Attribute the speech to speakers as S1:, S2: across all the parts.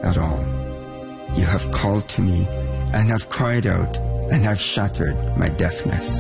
S1: at all. You have called to me and have cried out and have shattered my deafness.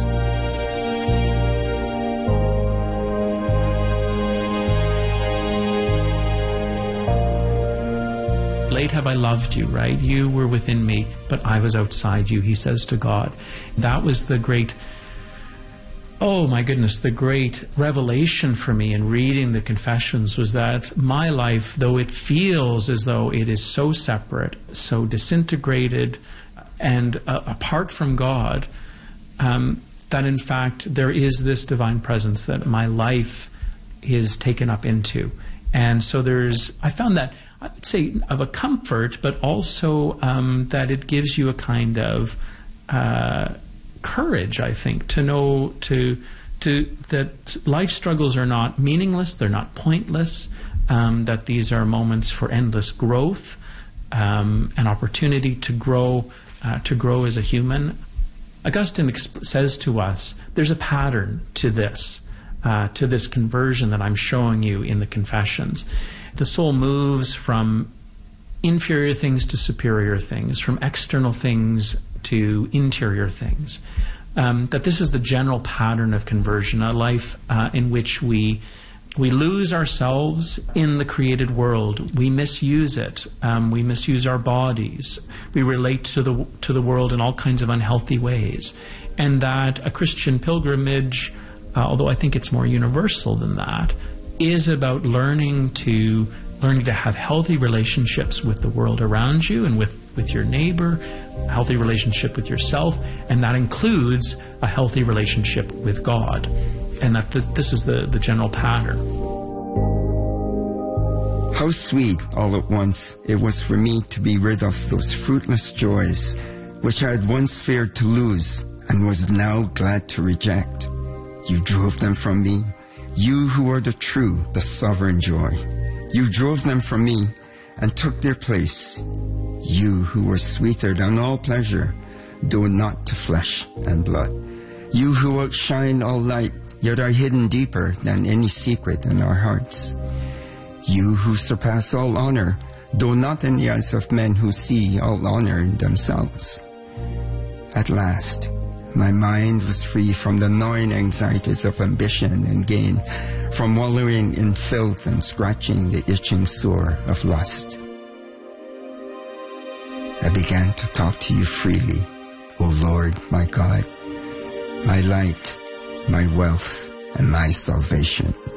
S2: Late have I loved you, right? You were within me, but I was outside you, he says to God. That was the great, oh my goodness, the great revelation for me in reading the Confessions was that my life, though it feels as though it is so separate, so disintegrated, and apart from God, that in fact there is this divine presence that my life is taken up into. And so I found that, I would say, of a comfort, but also that it gives you a kind of courage, I think, to know that life struggles are not meaningless, they're not pointless, that these are moments for endless growth, an opportunity to grow as a human. Augustine says to us, there's a pattern to this conversion that I'm showing you in the Confessions. The soul moves from inferior things to superior things, from external things to interior things. That this is the general pattern of conversion, a life in which we lose ourselves in the created world. We misuse it. We misuse our bodies. We relate to the world in all kinds of unhealthy ways. And that a Christian pilgrimage, although I think it's more universal than that, is about learning to have healthy relationships with the world around you and with your neighbor, a healthy relationship with yourself, and that includes a healthy relationship with God. And that this is the general pattern.
S1: How sweet all at once it was for me to be rid of those fruitless joys which I had once feared to lose and was now glad to reject. You drove them from me, you who are the true, the sovereign joy. You drove them from me and took their place. You who were sweeter than all pleasure, though not to flesh and blood. You who outshine all light, yet are hidden deeper than any secret in our hearts. You who surpass all honor, though not in the eyes of men who see all honor in themselves. At last, my mind was free from the gnawing anxieties of ambition and gain, from wallowing in filth and scratching the itching sore of lust. I began to talk to you freely, O Lord, my God, my light, my wealth, and my salvation.